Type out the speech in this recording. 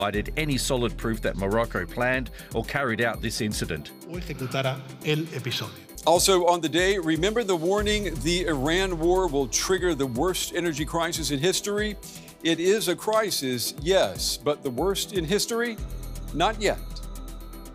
provided any solid proof that Morocco planned or carried out this incident. O ejecutara el episodio. Also on the day, remember the warning, the Iran war will trigger the worst energy crisis in history? It is a crisis, yes, but the worst in history? Not yet.